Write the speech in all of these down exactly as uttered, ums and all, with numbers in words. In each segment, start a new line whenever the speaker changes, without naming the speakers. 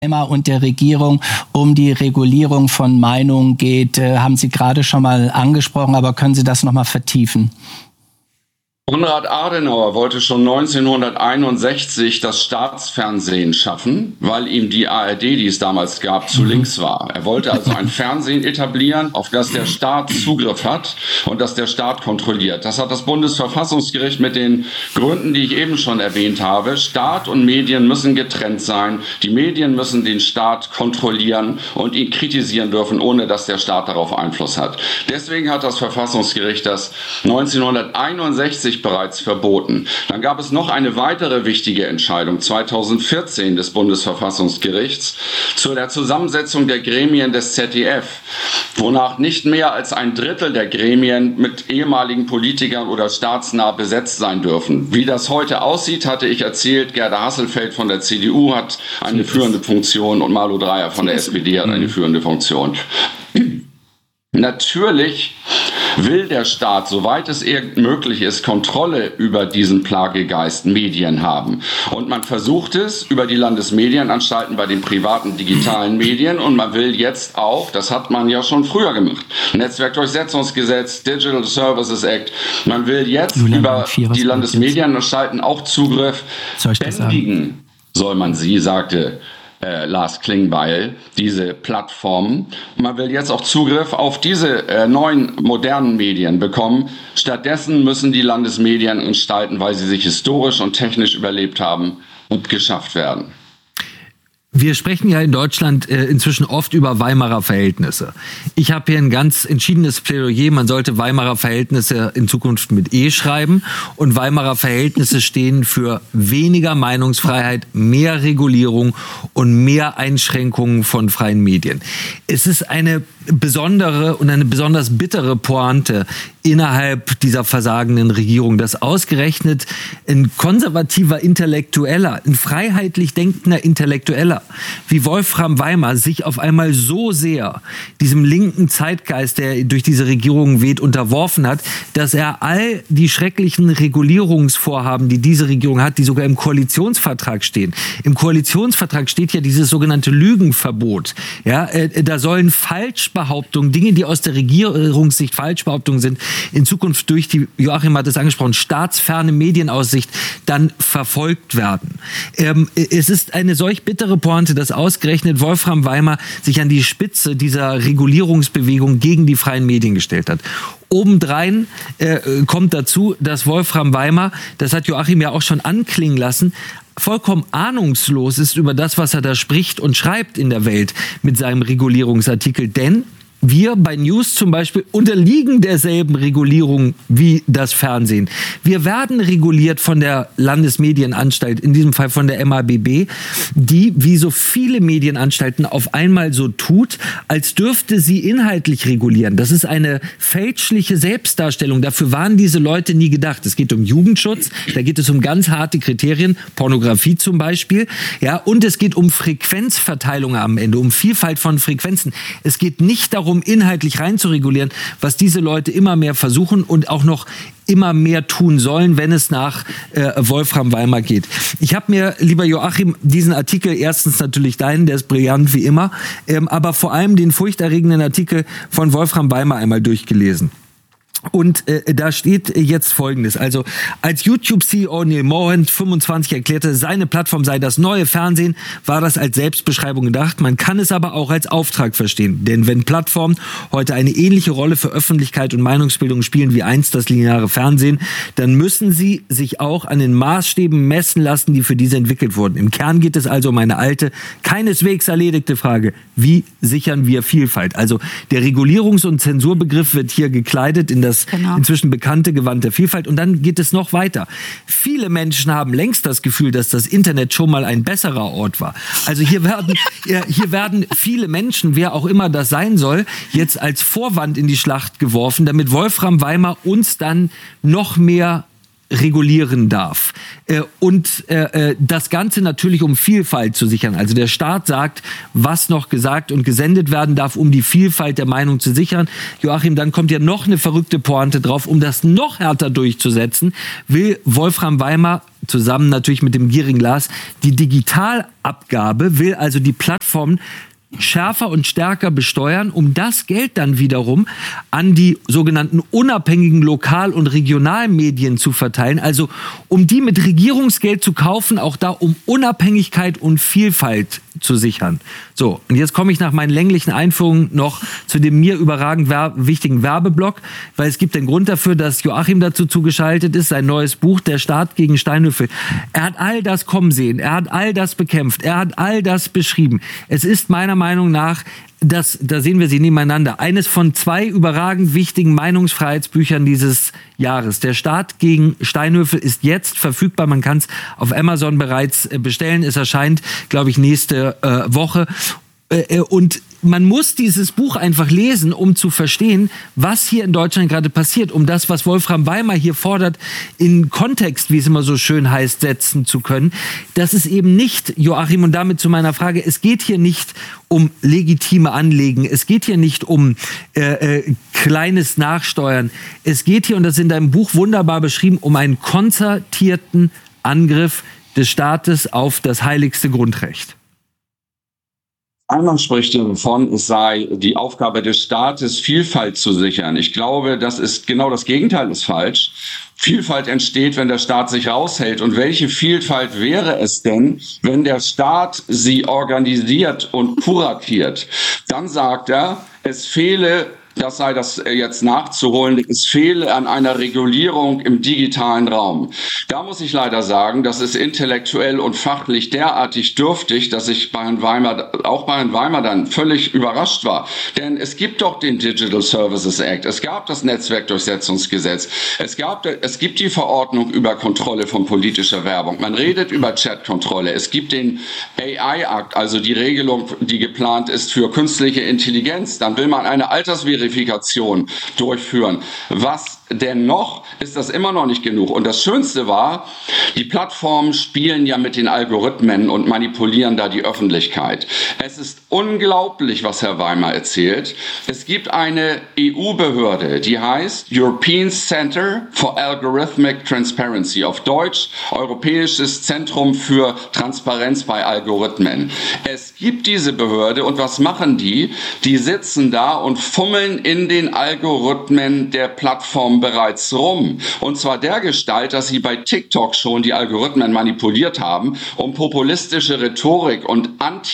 und der Regierung um die Regulierung von Meinungen geht, äh, haben Sie gerade schon mal angesprochen, aber können Sie das noch mal vertiefen?
Konrad Adenauer wollte schon neunzehnhunderteinundsechzig das Staatsfernsehen schaffen, weil ihm die A R D, die es damals gab, zu links war. Er wollte also ein Fernsehen etablieren, auf das der Staat Zugriff hat und das der Staat kontrolliert. Das hat das Bundesverfassungsgericht mit den Gründen, die ich eben schon erwähnt habe. Staat und Medien müssen getrennt sein. Die Medien müssen den Staat kontrollieren und ihn kritisieren dürfen, ohne dass der Staat darauf Einfluss hat. Deswegen hat das Verfassungsgericht das neunzehnhunderteinundsechzig bereits verboten. Dann gab es noch eine weitere wichtige Entscheidung zweitausendvierzehn des Bundesverfassungsgerichts zu der Zusammensetzung der Gremien des Z D F, wonach nicht mehr als ein Drittel der Gremien mit ehemaligen Politikern oder staatsnah besetzt sein dürfen. Wie das heute aussieht, hatte ich erzählt, Gerda Hasselfeld von der C D U hat eine führende Funktion und Malu Dreyer von der S P D hat eine führende Funktion. Natürlich will der Staat, soweit es irgend möglich ist, Kontrolle über diesen Plagegeist Medien haben. Und man versucht es über die Landesmedienanstalten bei den privaten digitalen Medien und man will jetzt auch, das hat man ja schon früher gemacht, Netzwerkdurchsetzungsgesetz, Digital Services Act, man will jetzt Julian, über die Landesmedienanstalten auch Zugriff bändigen, soll man sie, sagte Äh, Lars Klingbeil, diese Plattformen. Man will jetzt auch Zugriff auf diese äh, neuen modernen Medien bekommen. Stattdessen müssen die Landesmedienanstalten, weil sie sich historisch und technisch überlebt haben, und geschafft werden.
Wir sprechen ja in Deutschland äh, inzwischen oft über Weimarer Verhältnisse. Ich habe hier ein ganz entschiedenes Plädoyer. Man sollte Weimarer Verhältnisse in Zukunft mit E schreiben. Und Weimarer Verhältnisse stehen für weniger Meinungsfreiheit, mehr Regulierung und mehr Einschränkungen von freien Medien. Es ist eine besondere und eine besonders bittere Pointe innerhalb dieser versagenden Regierung, dass ausgerechnet ein konservativer Intellektueller, ein freiheitlich denkender Intellektueller wie Wolfram Weimar sich auf einmal so sehr diesem linken Zeitgeist, der durch diese Regierung weht, unterworfen hat, dass er all die schrecklichen Regulierungsvorhaben, die diese Regierung hat, die sogar im Koalitionsvertrag stehen. Im Koalitionsvertrag steht ja dieses sogenannte Lügenverbot. Ja, da sollen Falschbehauptungen, Dinge, die aus der Regierungssicht Falschbehauptungen sind, in Zukunft durch die, Joachim hat es angesprochen, staatsferne Medienaussicht dann verfolgt werden. Ähm, es ist eine solch bittere Pointe, dass ausgerechnet Wolfram Weimar sich an die Spitze dieser Regulierungsbewegung gegen die freien Medien gestellt hat. Obendrein äh, kommt dazu, dass Wolfram Weimar, das hat Joachim ja auch schon anklingen lassen, vollkommen ahnungslos ist über das, was er da spricht und schreibt in der Welt mit seinem Regulierungsartikel. Denn wir bei News zum Beispiel unterliegen derselben Regulierung wie das Fernsehen. Wir werden reguliert von der Landesmedienanstalt, in diesem Fall von der M A B B, die wie so viele Medienanstalten auf einmal so tut, als dürfte sie inhaltlich regulieren. Das ist eine fälschliche Selbstdarstellung. Dafür waren diese Leute nie gedacht. Es geht um Jugendschutz, da geht es um ganz harte Kriterien, Pornografie zum Beispiel, ja, und es geht um Frequenzverteilung am Ende, um Vielfalt von Frequenzen. Es geht nicht darum, inhaltlich rein zu regulieren, was diese Leute immer mehr versuchen und auch noch immer mehr tun sollen, wenn es nach äh, Wolfram Weimar geht. Ich habe mir, lieber Joachim, diesen Artikel, erstens natürlich deinen, der ist brillant wie immer, ähm, aber vor allem den furchterregenden Artikel von Wolfram Weimar einmal durchgelesen. Und äh, da steht jetzt Folgendes. Also als YouTube-C E O Neil Mohan fünfundzwanzig erklärte, seine Plattform sei das neue Fernsehen, war das als Selbstbeschreibung gedacht. Man kann es aber auch als Auftrag verstehen. Denn wenn Plattformen heute eine ähnliche Rolle für Öffentlichkeit und Meinungsbildung spielen wie einst das lineare Fernsehen, dann müssen sie sich auch an den Maßstäben messen lassen, die für diese entwickelt wurden. Im Kern geht es also um eine alte, keineswegs erledigte Frage. Wie sichern wir Vielfalt? Also der Regulierungs- und Zensurbegriff wird hier gekleidet in das Das genau. inzwischen bekannte Gewand der Vielfalt. Und dann geht es noch weiter. Viele Menschen haben längst das Gefühl, dass das Internet schon mal ein besserer Ort war. Also hier werden, hier werden viele Menschen, wer auch immer das sein soll, jetzt als Vorwand in die Schlacht geworfen, damit Wolfram Weimar uns dann noch mehr regulieren darf. Äh, und äh, das Ganze natürlich, um Vielfalt zu sichern. Also der Staat sagt, was noch gesagt und gesendet werden darf, um die Vielfalt der Meinung zu sichern. Joachim, dann kommt ja noch eine verrückte Pointe drauf. Um das noch härter durchzusetzen, will Wolfram Weimar zusammen natürlich mit dem gierigen Lars, die Digitalabgabe, will also die Plattformen schärfer und stärker besteuern, um das Geld dann wiederum an die sogenannten unabhängigen Lokal- und Regionalmedien zu verteilen. Also um die mit Regierungsgeld zu kaufen, auch da um Unabhängigkeit und Vielfalt zu sichern. So, und jetzt komme ich nach meinen länglichen Einführungen noch zu dem mir überragend wer- wichtigen Werbeblock, weil es gibt den Grund dafür, dass Joachim dazu zugeschaltet ist, sein neues Buch, Der Staat gegen Steinhöfel. Er hat all das kommen sehen, er hat all das bekämpft, er hat all das beschrieben. Es ist meiner Meinung nach, das, da sehen wir sie nebeneinander, eines von zwei überragend wichtigen Meinungsfreiheitsbüchern dieses Jahres. Der Staat gegen Steinhöfel ist jetzt verfügbar. Man kann es auf Amazon bereits bestellen. Es erscheint, glaube ich, nächste äh, Woche. Äh, und man muss dieses Buch einfach lesen, um zu verstehen, was hier in Deutschland gerade passiert, um das, was Wolfram Weimar hier fordert, in Kontext, wie es immer so schön heißt, setzen zu können. Das ist eben nicht, Joachim, und damit zu meiner Frage, es geht hier nicht um legitime Anliegen, es geht hier nicht um äh, äh, kleines Nachsteuern, es geht hier, und das ist in deinem Buch wunderbar beschrieben, um einen konzertierten Angriff des Staates auf das heiligste Grundrecht.
Einmal spricht davon, es sei die Aufgabe des Staates, Vielfalt zu sichern. Ich glaube, das ist genau das Gegenteil, ist falsch. Vielfalt entsteht, wenn der Staat sich raushält. Und welche Vielfalt wäre es denn, wenn der Staat sie organisiert und kuratiert? Dann sagt er, es fehle, das sei das jetzt nachzuholen, es fehle an einer Regulierung im digitalen Raum. Da muss ich leider sagen, das ist intellektuell und fachlich derartig dürftig, dass ich bei Herrn Weimar, auch bei Herrn Weimar dann völlig überrascht war. Denn es gibt doch den Digital Services Act, es gab das Netzwerkdurchsetzungsgesetz, es gab, es gibt die Verordnung über Kontrolle von politischer Werbung, man redet über Chatkontrolle, es gibt den A I-Akt, also die Regelung, die geplant ist für künstliche Intelligenz, dann will man eine Altersverifikation Verifikation durchführen. Was denn noch, ist das immer noch nicht genug. Und das Schönste war, die Plattformen spielen ja mit den Algorithmen und manipulieren da die Öffentlichkeit. Es ist unglaublich, was Herr Weimar erzählt. Es gibt eine E U-Behörde, die heißt European Center for Algorithmic Transparency, auf Deutsch Europäisches Zentrum für Transparenz bei Algorithmen. Es gibt diese Behörde, und was machen die? Die sitzen da und fummeln in den Algorithmen der Plattform bereits rum. Und zwar dergestalt, dass sie bei TikTok schon die Algorithmen manipuliert haben, um populistische Rhetorik und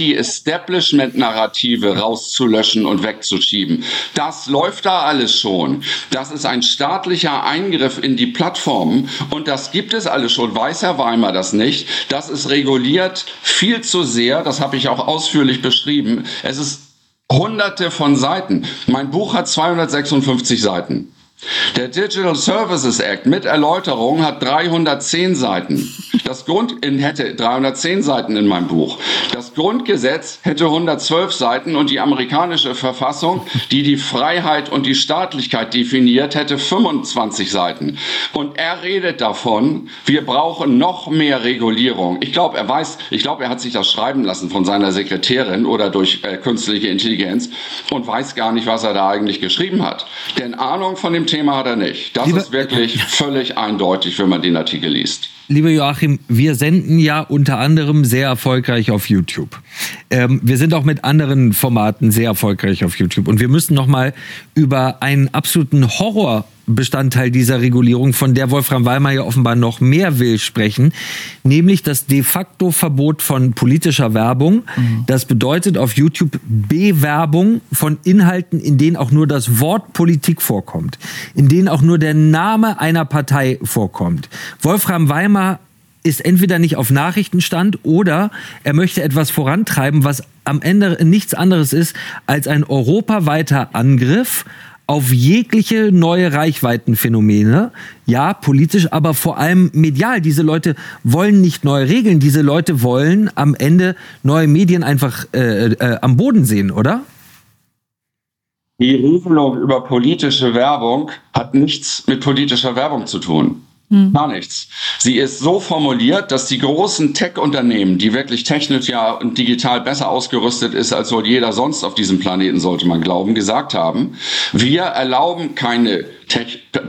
Anti-Establishment-Narrative rauszulöschen und wegzuschieben. Das läuft da alles schon. Das ist ein staatlicher Eingriff in die Plattformen, und das gibt es alles schon. Weiß Herr Weimar das nicht? Das ist reguliert viel zu sehr. Das habe ich auch ausführlich beschrieben. Es ist Hunderte von Seiten. Mein Buch hat zweihundertsechsundfünfzig Seiten. Der Digital Services Act mit Erläuterung hat dreihundertzehn Seiten. Das Grund hätte dreihundertzehn Seiten in meinem Buch. Das Grundgesetz hätte hundertzwölf Seiten, und die amerikanische Verfassung, die die Freiheit und die Staatlichkeit definiert, hätte fünfundzwanzig Seiten. Und er redet davon, wir brauchen noch mehr Regulierung. Ich glaube, er weiß, ich glaube, er hat sich das schreiben lassen von seiner Sekretärin oder durch äh, künstliche Intelligenz und weiß gar nicht, was er da eigentlich geschrieben hat. Denn Ahnung von dem Thema hat er nicht. Das Liebe, ist wirklich völlig eindeutig, wenn man den Artikel liest.
Lieber Joachim, wir senden ja unter anderem sehr erfolgreich auf YouTube. Ähm, wir sind auch mit anderen Formaten sehr erfolgreich auf YouTube. Und wir müssen noch mal über einen absoluten Horrorbestandteil dieser Regulierung, von der Wolfram Weimar ja offenbar noch mehr will, sprechen, nämlich das de facto Verbot von politischer Werbung. Mhm. Das bedeutet auf YouTube Bewerbung von Inhalten, in denen auch nur das Wort Politik vorkommt, in denen auch nur der Name einer Partei vorkommt. Wolfram Weimar ist entweder nicht auf Nachrichtenstand, oder er möchte etwas vorantreiben, was am Ende nichts anderes ist als ein europaweiter Angriff auf jegliche neue Reichweitenphänomene, ja, politisch, aber vor allem medial. Diese Leute wollen nicht neue Regeln, diese Leute wollen am Ende neue Medien einfach äh, äh, am Boden sehen, oder?
Die Regelung über politische Werbung hat nichts mit politischer Werbung zu tun. Hm. Gar nichts. Sie ist so formuliert, dass die großen Tech-Unternehmen, die wirklich technisch ja und digital besser ausgerüstet ist als wohl jeder sonst auf diesem Planeten, sollte man glauben, gesagt haben, wir erlauben keine Tech,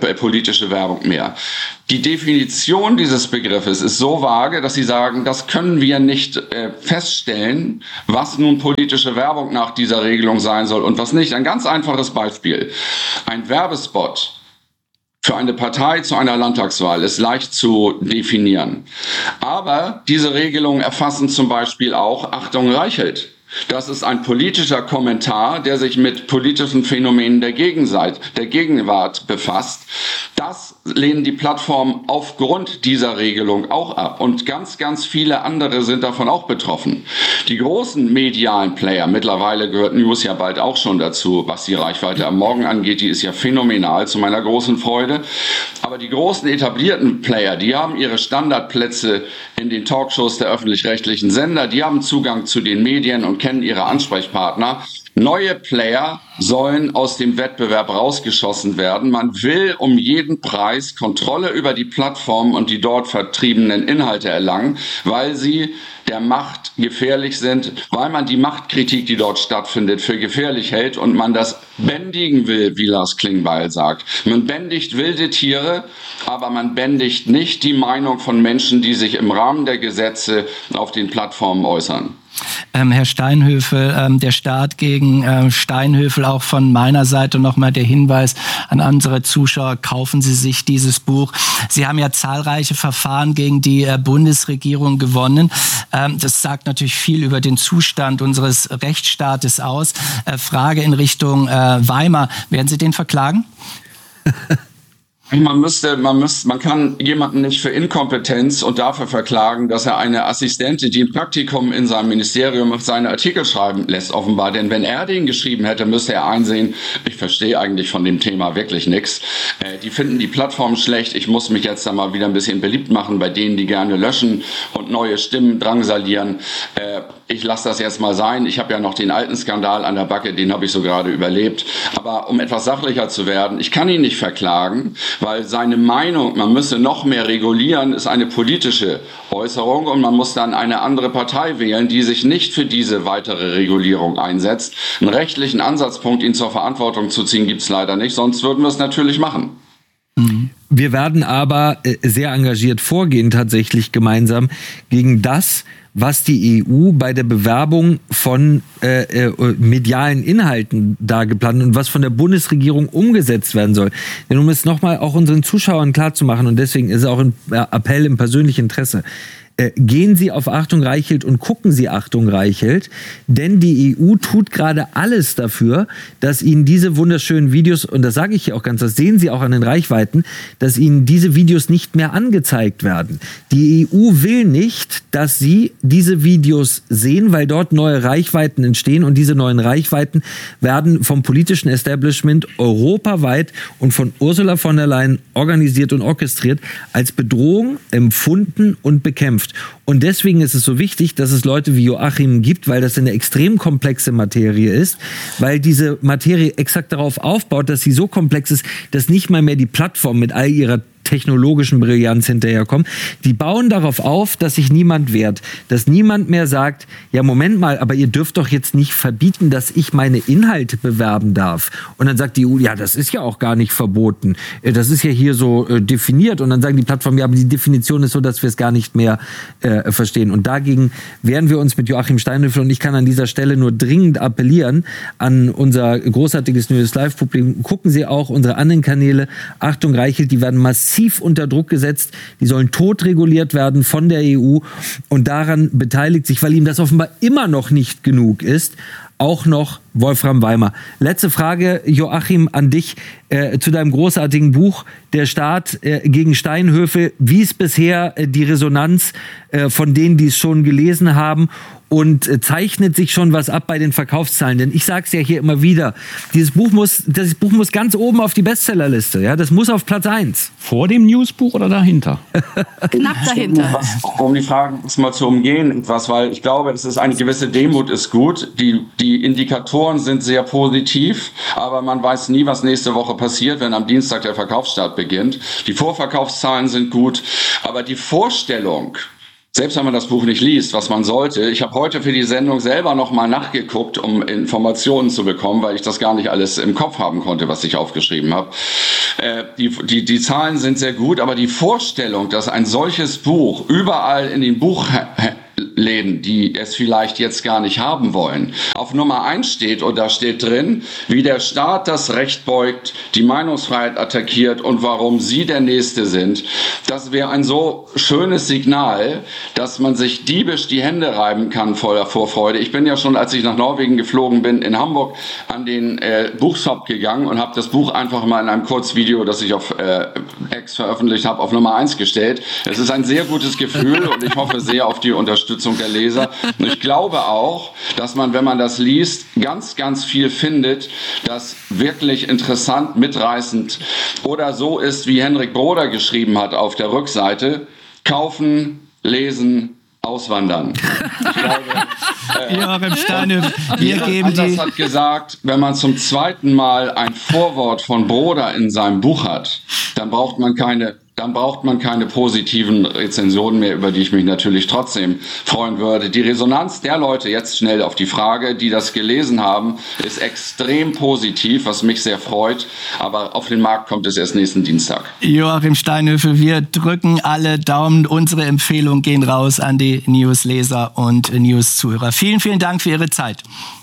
politische Werbung mehr. Die Definition dieses Begriffes ist so vage, dass sie sagen, das können wir nicht äh, feststellen, was nun politische Werbung nach dieser Regelung sein soll und was nicht. Ein ganz einfaches Beispiel. Ein Werbespot für eine Partei zu einer Landtagswahl ist leicht zu definieren. Aber diese Regelungen erfassen zum Beispiel auch Achtung Reichelt. Das ist ein politischer Kommentar, der sich mit politischen Phänomenen der Gegenseite, der Gegenwart befasst. Das lehnen die Plattformen aufgrund dieser Regelung auch ab. Und ganz, ganz viele andere sind davon auch betroffen. Die großen medialen Player, mittlerweile gehört News ja bald auch schon dazu, was die Reichweite am Morgen angeht, die ist ja phänomenal, zu meiner großen Freude. Aber die großen etablierten Player, die haben ihre Standardplätze in den Talkshows der öffentlich-rechtlichen Sender, die haben Zugang zu den Medien und kennen ihre Ansprechpartner. Neue Player sollen aus dem Wettbewerb rausgeschossen werden. Man will um jeden Preis Kontrolle über die Plattformen und die dort vertriebenen Inhalte erlangen, weil sie der Macht gefährlich sind, weil man die Machtkritik, die dort stattfindet, für gefährlich hält und man das bändigen will, wie Lars Klingbeil sagt. Man bändigt wilde Tiere, aber man bändigt nicht die Meinung von Menschen, die sich im Rahmen der Gesetze auf den Plattformen äußern.
Ähm, Herr Steinhöfel, ähm, der Staat gegen äh, Steinhöfel, auch von meiner Seite nochmal der Hinweis an unsere Zuschauer, kaufen Sie sich dieses Buch. Sie haben ja zahlreiche Verfahren gegen die äh, Bundesregierung gewonnen. Ähm, das sagt natürlich viel über den Zustand unseres Rechtsstaates aus. Äh, Frage in Richtung äh, Weimar, werden Sie den verklagen?
Man müsste, man müsste, man kann jemanden nicht für Inkompetenz und dafür verklagen, dass er eine Assistentin, die ein Praktikum in seinem Ministerium seine Artikel schreiben lässt, offenbar. Denn wenn er den geschrieben hätte, müsste er einsehen, ich verstehe eigentlich von dem Thema wirklich nichts. Äh, die finden die Plattform schlecht. Ich muss mich jetzt da mal wieder ein bisschen beliebt machen bei denen, die gerne löschen und neue Stimmen drangsalieren. Äh, ich lasse das jetzt mal sein. Ich habe ja noch den alten Skandal an der Backe, den habe ich so gerade überlebt. Aber um etwas sachlicher zu werden, ich kann ihn nicht verklagen, weil seine Meinung, man müsse noch mehr regulieren, ist eine politische Äußerung und man muss dann eine andere Partei wählen, die sich nicht für diese weitere Regulierung einsetzt. Einen rechtlichen Ansatzpunkt, ihn zur Verantwortung zu ziehen, gibt es leider nicht, sonst würden wir es natürlich machen.
Wir werden aber sehr engagiert vorgehen, tatsächlich gemeinsam, gegen das, was die E U bei der Bewerbung von äh, äh, medialen Inhalten da geplant und was von der Bundesregierung umgesetzt werden soll. Denn um es nochmal auch unseren Zuschauern klarzumachen, und deswegen ist es auch ein Appell im persönlichen Interesse, äh, gehen Sie auf Achtung Reichelt und gucken Sie Achtung Reichelt, denn die E U tut gerade alles dafür, dass Ihnen diese wunderschönen Videos, und das sage ich hier auch ganz, das sehen Sie auch an den Reichweiten, dass Ihnen diese Videos nicht mehr angezeigt werden. Die E U will nicht, dass Sie diese Videos sehen, weil dort neue Reichweiten entstehen und diese neuen Reichweiten werden vom politischen Establishment europaweit und von Ursula von der Leyen organisiert und orchestriert als Bedrohung empfunden und bekämpft. Und deswegen ist es so wichtig, dass es Leute wie Joachim gibt, weil das eine extrem komplexe Materie ist, weil diese Materie exakt darauf aufbaut, dass sie so komplex ist, dass nicht mal mehr die Plattform mit all ihrer technologischen Brillanz hinterherkommen. Die bauen darauf auf, dass sich niemand wehrt. Dass niemand mehr sagt, ja Moment mal, aber ihr dürft doch jetzt nicht verbieten, dass ich meine Inhalte bewerben darf. Und dann sagt die E U, ja, das ist ja auch gar nicht verboten. Das ist ja hier so äh, definiert. Und dann sagen die Plattformen, ja, aber die Definition ist so, dass wir es gar nicht mehr äh, verstehen. Und dagegen wehren wir uns mit Joachim Steinhöfel. Und ich kann an dieser Stelle nur dringend appellieren an unser großartiges News Live-Publikum. Gucken Sie auch unsere anderen Kanäle. Achtung Reichelt, die werden massiv unter Druck gesetzt. Die sollen totreguliert werden von der E U. Und daran beteiligt sich, weil ihm das offenbar immer noch nicht genug ist, auch noch Wolfram Weimar. Letzte Frage, Joachim, an dich äh, zu deinem großartigen Buch Der Staat äh, gegen Steinhöfel. Wie ist bisher äh, die Resonanz äh, von denen, die es schon gelesen haben? Und äh, zeichnet sich schon was ab bei den Verkaufszahlen? Denn ich sage es ja hier immer wieder, dieses Buch muss, das Buch muss ganz oben auf die Bestsellerliste. Ja? Das muss auf Platz eins.
Vor dem Newsbuch oder dahinter?
Knapp dahinter.
Um die Fragen mal zu umgehen, etwas, weil ich glaube, es ist eine gewisse Demut ist gut. Die, die Indikatoren sind sehr positiv, aber man weiß nie, was nächste Woche passiert, wenn am Dienstag der Verkaufsstart beginnt. Die Vorverkaufszahlen sind gut, aber die Vorstellung, Selbst wenn man das Buch nicht liest, was man sollte. Ich habe heute für die Sendung selber nochmal nachgeguckt, um Informationen zu bekommen, weil ich das gar nicht alles im Kopf haben konnte, was ich aufgeschrieben habe. Äh, die, die, die Zahlen sind sehr gut, aber die Vorstellung, dass ein solches Buch überall in den Buchläden, die es vielleicht jetzt gar nicht haben wollen, auf Nummer eins steht und da steht drin, wie der Staat das Recht beugt, die Meinungsfreiheit attackiert und warum Sie der Nächste sind. Das wäre ein so schönes Signal, dass man sich diebisch die Hände reiben kann voller Vorfreude. Ich bin ja schon, als ich nach Norwegen geflogen bin, in Hamburg an den äh, Buchshop gegangen und habe das Buch einfach mal in einem Kurzvideo, das ich auf äh, X veröffentlicht habe, auf Nummer eins gestellt. Es ist ein sehr gutes Gefühl und ich hoffe sehr auf die Unterstützung der Leser. Und ich glaube auch, dass man, wenn man das liest, ganz, ganz viel findet, das wirklich interessant, mitreißend oder so ist, wie Henrik Broder geschrieben hat auf der Rückseite: Kaufen, lesen, auswandern. Ich glaube, äh,
Joachim Steinhöfel, wir geben
anders
die...
hat gesagt, wenn man zum zweiten Mal ein Vorwort von Broder in seinem Buch hat, dann braucht man keine dann braucht man keine positiven Rezensionen mehr, über die ich mich natürlich trotzdem freuen würde. Die Resonanz der Leute, jetzt schnell auf die Frage, die das gelesen haben, ist extrem positiv, was mich sehr freut. Aber auf den Markt kommt es erst nächsten Dienstag.
Joachim Steinhöfel, wir drücken alle Daumen. Unsere Empfehlungen gehen raus an die Newsleser und News-Zuhörer. Vielen, vielen Dank für Ihre Zeit.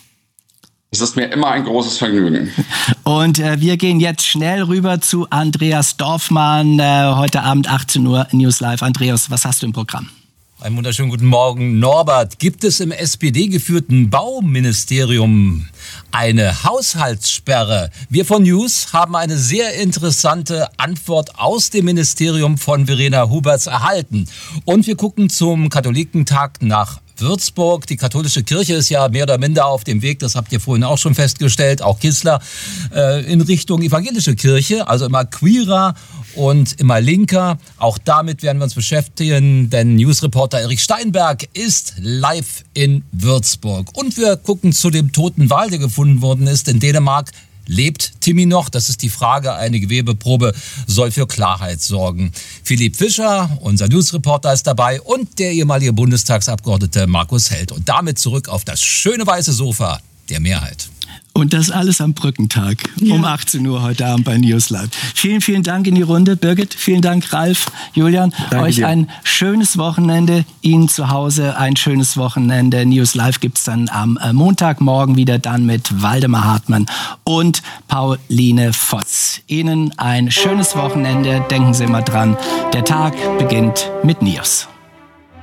Es ist mir immer ein großes Vergnügen.
Und äh, wir gehen jetzt schnell rüber zu Andreas Dorfmann. Äh, heute Abend achtzehn Uhr News Live. Andreas, was hast du im Programm?
Einen wunderschönen guten Morgen, Norbert. Gibt es im S P D-geführten Bauministerium eine Haushaltssperre? Wir von News haben eine sehr interessante Antwort aus dem Ministerium von Verena Huberts erhalten. Und wir gucken zum Katholikentag nach Würzburg. Die katholische Kirche ist ja mehr oder minder auf dem Weg, das habt ihr vorhin auch schon festgestellt, auch Kissler, äh, in Richtung evangelische Kirche, also immer queerer und immer linker. Auch damit werden wir uns beschäftigen, denn Newsreporter Erich Steinberg ist live in Würzburg. Und wir gucken zu dem toten Wal, der gefunden worden ist in Dänemark. Lebt Timmy noch? Das ist die Frage. Eine Gewebeprobe soll für Klarheit sorgen. Philipp Fischer, unser Newsreporter, ist dabei und der ehemalige Bundestagsabgeordnete Markus Held. Und damit zurück auf das schöne weiße Sofa der Mehrheit.
Und das alles am Brückentag um ja. achtzehn Uhr heute Abend bei News Live. Vielen, vielen Dank in die Runde. Birgit, vielen Dank, Ralf, Julian. Danke euch dir. Ein schönes Wochenende. Ihnen zu Hause ein schönes Wochenende. News Live gibt's dann am Montagmorgen wieder, dann mit Waldemar Hartmann und Pauline Voss. Ihnen ein schönes Wochenende. Denken Sie immer dran, der Tag beginnt mit News.